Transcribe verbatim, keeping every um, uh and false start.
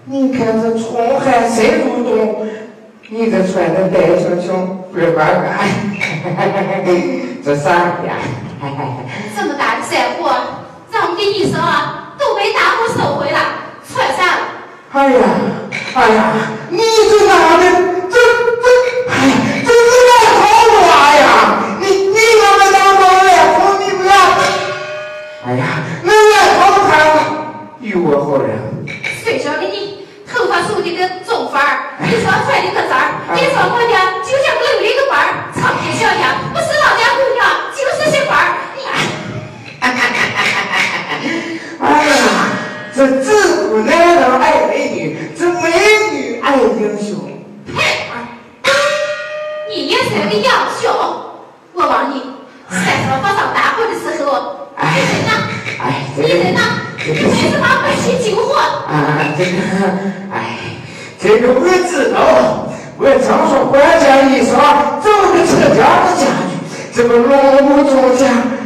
你看这冲汗谁入冬，你这穿的带熊熊，乖乖乖，这啥呀？ 这么大的灾祸，让我们的医生啊都被大伙收回了，穿上了。 哎呀，哎呀，你这哪的？这这，哎呀，这是外头话呀！你你那么当老外头，你不要？哎呀，那外头看与我好了。 谁晓得你头发梳的个中发儿，一双穿的个簪儿，一双我家就像个溜的个板儿，长得小样，不是老家姑娘就是媳妇儿。 哎呀，这自古男人爱美女，这美女爱英雄。 嘿，你也是个英雄，我望你三十发上大火的时候，你人呢？ 哎， 你人呢？你还是把百姓救活。 啊，这个，哎，这个我知道。我常说，管家一说，走个车家的家具，这个龙母中家。